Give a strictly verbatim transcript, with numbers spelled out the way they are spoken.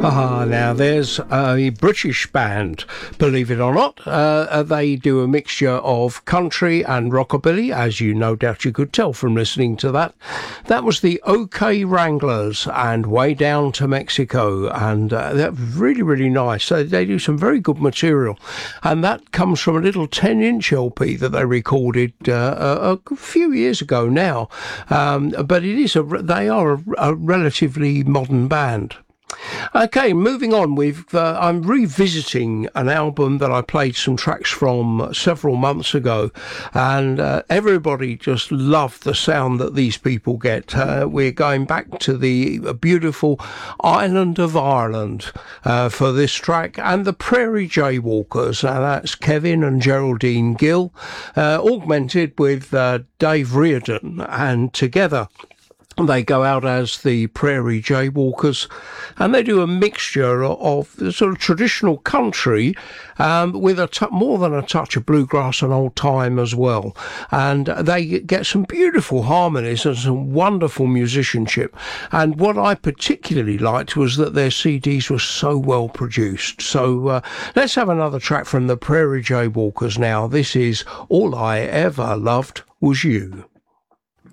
Ah, now there's a British band, believe it or not. Uh, they do a mixture of country and rockabilly, as you no doubt you could tell from listening to that. That was the OK Wranglers and Way Down to Mexico, and uh, they're really, really nice. They, they do some very good material, and that comes from a little ten-inch L P that they recorded uh, a, a few years ago now. Um, but it is a, they are a, a relatively modern band. Okay, moving on, we've, uh, I'm revisiting an album that I played some tracks from several months ago, and uh, everybody just loved the sound that these people get. Uh, we're going back to the beautiful island of Ireland uh, for this track, and the Prairie Jaywalkers. Now that's Kevin and Geraldine Gill, uh, augmented with uh, Dave Reardon, and together they go out as the Prairie Jaywalkers, and they do a mixture of sort of traditional country um, with a t- more than a touch of bluegrass and old time as well. And they get some beautiful harmonies and some wonderful musicianship. And what I particularly liked was that their C Ds were so well produced. So uh, let's have another track from the Prairie Jaywalkers now. This is All I Ever Loved Was You.